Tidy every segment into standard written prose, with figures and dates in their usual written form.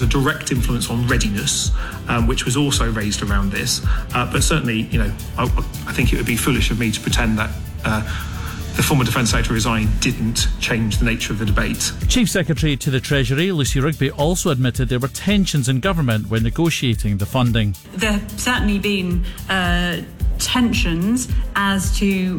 a direct influence on readiness, which was also raised around this. But certainly, I think it would be foolish of me to pretend that the former Defence Secretary resigning didn't change the nature of the debate. Chief Secretary to the Treasury, Lucy Rigby, also admitted there were tensions in government when negotiating the funding. There have certainly been tensions as to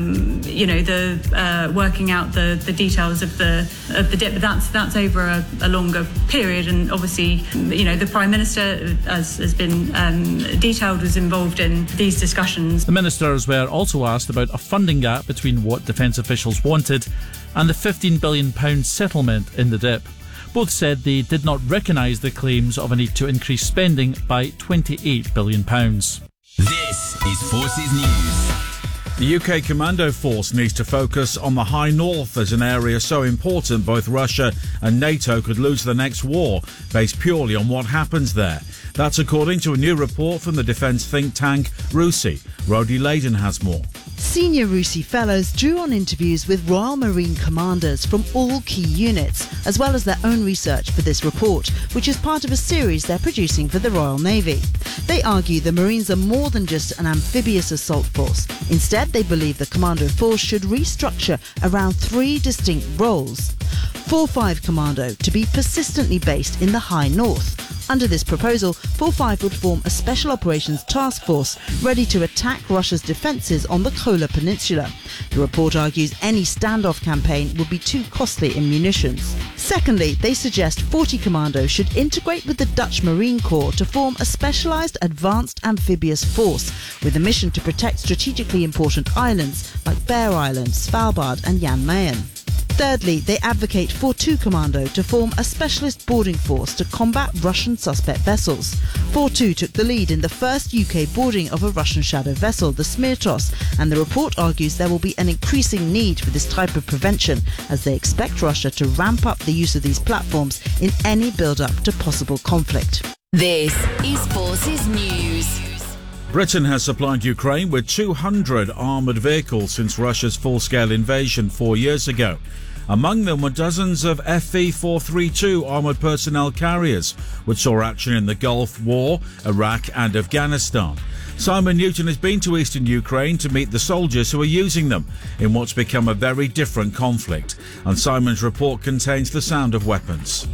the working out the details of the DIP, but that's over a longer period, and obviously the Prime Minister, as has been detailed, was involved in these discussions. The ministers were also asked about a funding gap between what defence officials wanted and the £15 billion settlement in the DIP. Both said they did not recognise the claims of a need to increase spending by £28 billion. This is Forces News. The UK Commando Force needs to focus on the High North as an area so important both Russia and NATO could lose the next war, based purely on what happens there. That's according to a new report from the defence think tank RUSI. Rhodey Layden has more. Senior RUSI fellows drew on interviews with Royal Marine commanders from all key units, as well as their own research for this report, which is part of a series they're producing for the Royal Navy. They argue the Marines are more than just an amphibious assault force. Instead, they believe the Commando Force should restructure around 3 distinct roles. 4-5 Commando to be persistently based in the High North. Under this proposal, 4-5 would form a Special Operations Task Force ready to attack Russia's defences on the Kola Peninsula. The report argues any standoff campaign would be too costly in munitions. Secondly, they suggest 40 Commando should integrate with the Dutch Marine Corps to form a specialised advanced amphibious force with a mission to protect strategically important islands like Bear Island, Svalbard and Jan Mayen. Thirdly, they advocate for 2 Commando to form a specialist boarding force to combat Russian suspect vessels. 4-2 took the lead in the first UK boarding of a Russian shadow vessel, the Smirtos, and the report argues there will be an increasing need for this type of prevention as they expect Russia to ramp up the use of these platforms in any build-up to possible conflict. This is Forces News. Britain has supplied Ukraine with 200 armoured vehicles since Russia's full-scale invasion 4 years ago. Among them were dozens of FV-432 armoured personnel carriers, which saw action in the Gulf War, Iraq and Afghanistan. Simon Newton has been to eastern Ukraine to meet the soldiers who are using them in what's become a very different conflict. And Simon's report contains the sound of weapons.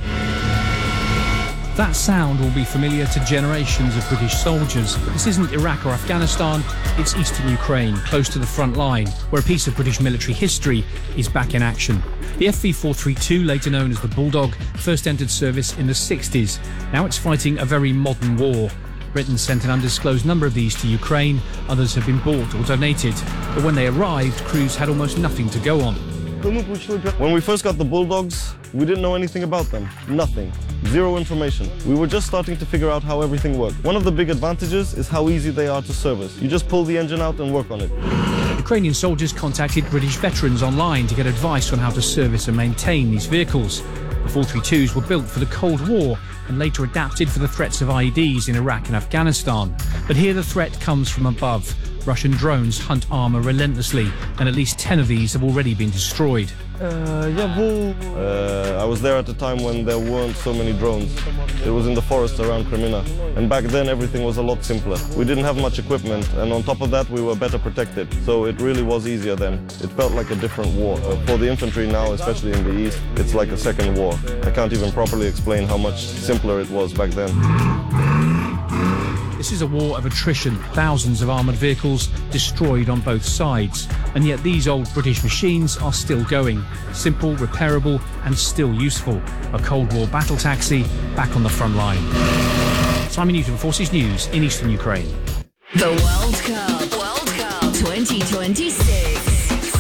That sound will be familiar to generations of British soldiers, but this isn't Iraq or Afghanistan, it's eastern Ukraine, close to the front line, where a piece of British military history is back in action. The FV-432, later known as the Bulldog, first entered service in the 60s. Now it's fighting a very modern war. Britain sent an undisclosed number of these to Ukraine, others have been bought or donated. But when they arrived, crews had almost nothing to go on. When we first got the Bulldogs, we didn't know anything about them. Nothing. Zero information. We were just starting to figure out how everything worked. One of the big advantages is how easy they are to service. You just pull the engine out and work on it. Ukrainian soldiers contacted British veterans online to get advice on how to service and maintain these vehicles. The 432s were built for the Cold War and later adapted for the threats of IEDs in Iraq and Afghanistan. But here the threat comes from above. Russian drones hunt armour relentlessly, and at least 10 of these have already been destroyed. I was there at the time when there weren't so many drones. It was in the forest around Crimea. And back then everything was a lot simpler. We didn't have much equipment, and on top of that we were better protected. So it really was easier then. It felt like a different war. For the infantry now, especially in the east, it's like a second war. I can't even properly explain how much simpler it was back then. This is a war of attrition, thousands of armoured vehicles destroyed on both sides. And yet these old British machines are still going. Simple, repairable and still useful. A Cold War battle taxi back on the front line. Simon Newton, Forces News in eastern Ukraine. The World Cup 2026.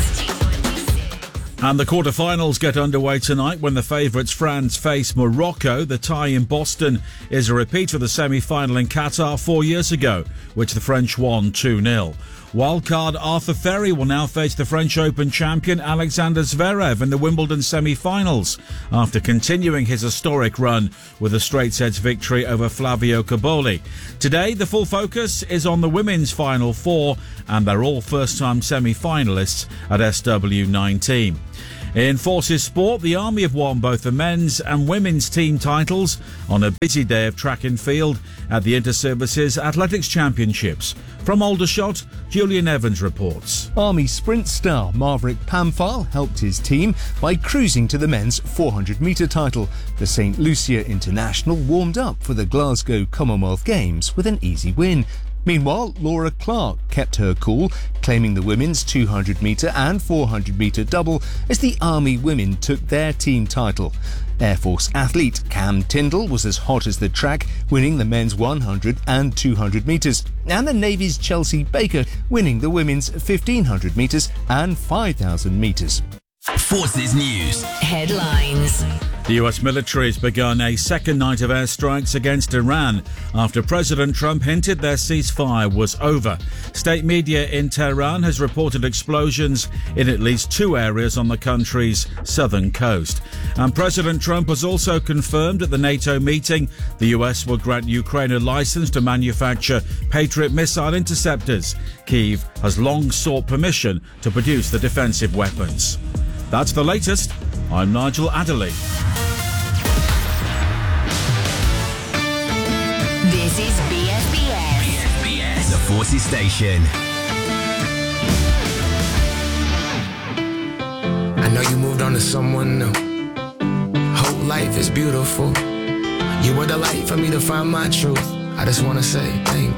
And the quarterfinals get underway tonight when the favourites France face Morocco. The tie in Boston is a repeat of the semi-final in Qatar 4 years ago, which the French won 2-0. Wildcard Arthur Ferry will now face the French Open champion Alexander Zverev in the Wimbledon semi-finals after continuing his historic run with a straight sets victory over Flavio Cobolli. Today, the full focus is on the women's Final Four, and they're all first-time semi-finalists at SW19. In Forces Sport, the Army have won both the men's and women's team titles on a busy day of track and field at the Inter-Services Athletics Championships. From Aldershot, Julian Evans reports. Army sprint star Maverick Pamphile helped his team by cruising to the men's 400-metre title. The St Lucia International warmed up for the Glasgow Commonwealth Games with an easy win. Meanwhile, Laura Clark kept her cool, claiming the women's 200-metre and 400-metre double as the Army women took their team title. Air Force athlete Cam Tyndall was as hot as the track, winning the men's 100 and 200 metres, and the Navy's Chelsea Baker winning the women's 1,500 metres and 5,000 metres. Forces News headlines. The US military has begun a second night of airstrikes against Iran after President Trump hinted their ceasefire was over. State media in Tehran has reported explosions in at least 2 areas on the country's southern coast. And President Trump has also confirmed at the NATO meeting the US will grant Ukraine a license to manufacture Patriot missile interceptors. Kyiv has long sought permission to produce the defensive weapons. That's the latest. I'm Nigel Adderley. This is BFBS, the Forces Station. I know you moved on to someone new. Whole life is beautiful. You were the light for me to find my truth. I just want to say thank you.